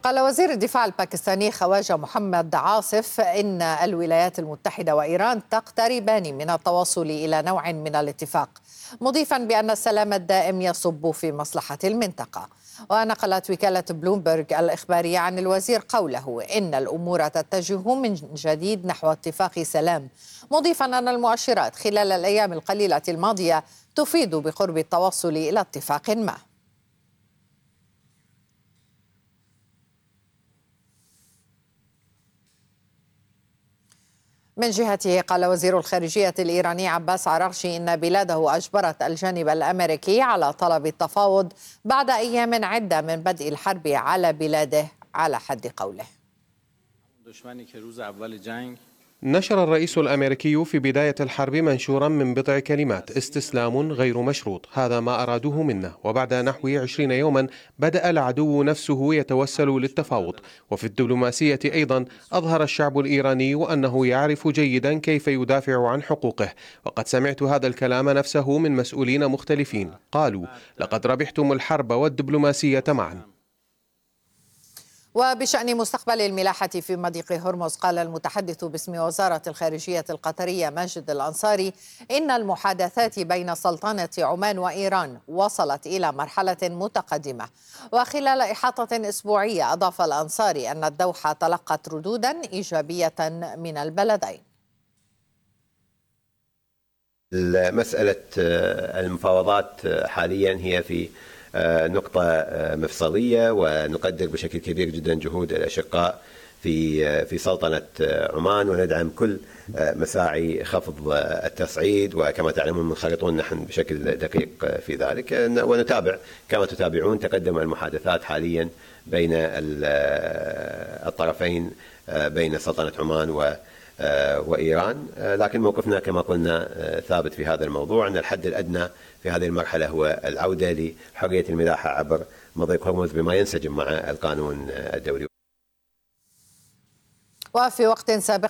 قال وزير الدفاع الباكستاني خواجة محمد عاصف إن الولايات المتحدة وإيران تقتربان من التوصل إلى نوع من الاتفاق، مضيفا بأن السلام الدائم يصب في مصلحة المنطقة. ونقلت وكالة بلومبرج الإخبارية عن الوزير قوله إن الأمور تتجه من جديد نحو اتفاق سلام، مضيفا أن المؤشرات خلال الأيام القليلة الماضية تفيد بقرب التوصل إلى اتفاق ما. من جهته قال وزير الخارجية الإيراني عباس عراغشي إن بلاده أجبرت الجانب الأمريكي على طلب التفاوض بعد أيام عدة من بدء الحرب على بلاده على حد قوله. نشر الرئيس الأمريكي في بداية الحرب منشورا من بضع كلمات: استسلام غير مشروط، هذا ما أرادوه منا. وبعد نحو 20 يوما بدأ العدو نفسه يتوسل للتفاوض. وفي الدبلوماسية أيضا أظهر الشعب الإيراني أنه يعرف جيدا كيف يدافع عن حقوقه، وقد سمعت هذا الكلام نفسه من مسؤولين مختلفين قالوا: لقد ربحتم الحرب والدبلوماسية معا. وبشأن مستقبل الملاحة في مضيق هرمز قال المتحدث باسم وزارة الخارجية القطرية ماجد الأنصاري إن المحادثات بين سلطنة عمان وإيران وصلت إلى مرحلة متقدمة. وخلال إحاطة أسبوعية أضاف الأنصاري أن الدوحة تلقت ردودا إيجابية من البلدين. مسألة المفاوضات حاليا هي في نقطة مفصلية، ونقدر بشكل كبير جدا جهود الأشقاء في سلطنة عمان، وندعم كل مساعي خفض التصعيد، وكما تعلمون منخرطون نحن بشكل دقيق في ذلك، ونتابع كما تتابعون تقدم المحادثات حاليا بين الطرفين بين سلطنة عمان وإيران. لكن موقفنا كما قلنا ثابت في هذا الموضوع، أن الحد الأدنى في هذه المرحلة هو العودة لحرية الملاحة عبر مضيق هرمز بما ينسجم مع القانون الدولي. وفي وقت سابق